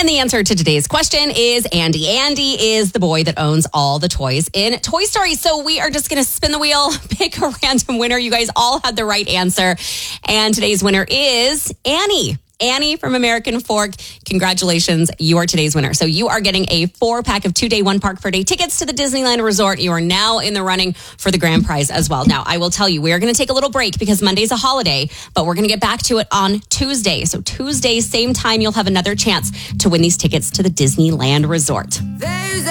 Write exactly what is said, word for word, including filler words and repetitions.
And the answer to today's question is Andy. Andy is the boy that owns all the toys in Toy Story. So we are just going to spin the wheel, pick a random winner. You guys all had the right answer. And today's winner is Annie. Annie from American Fork. Congratulations. You are today's winner. So you are getting a four pack of two day, one park per day tickets to the Disneyland Resort. You are now in the running for the grand prize as well. Now, I will tell you, we are going to take a little break because Monday's a holiday, but we're going to get back to it on Tuesday. So Tuesday, same time, you'll have another chance to win these tickets to the Disneyland Resort. There's